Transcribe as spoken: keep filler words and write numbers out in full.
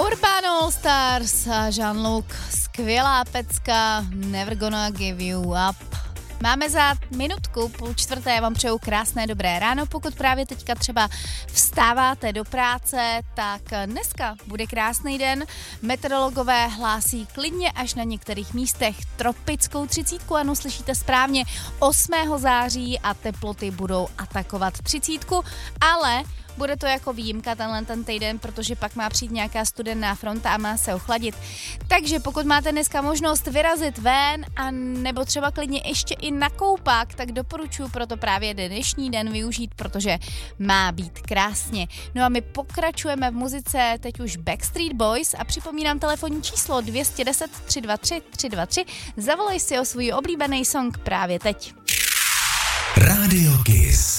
Urban All Stars a Jean-Luc, skvělá pecka, Never Gonna Give You Up. Máme za minutku, půl čtvrté, já vám přeju krásné dobré ráno, pokud právě teďka třeba vstáváte do práce, tak dneska bude krásný den. Meteorologové hlásí klidně až na některých místech tropickou třicítku, ano, slyšíte správně, osmého září a teploty budou atakovat třicítku, ale bude to jako výjimka tenhle ten týden, protože pak má přijít nějaká studená fronta a má se ochladit. Takže pokud máte dneska možnost vyrazit ven a nebo třeba klidně ještě i na koupák, tak doporučuji proto právě dnešní den využít, protože má být krásně. No a my pokračujeme v muzice, teď už Backstreet Boys a připomínám telefonní číslo dvě deset tři dva tři tři dva tři. Zavolej si o svůj oblíbený song právě teď. Radio Kiss.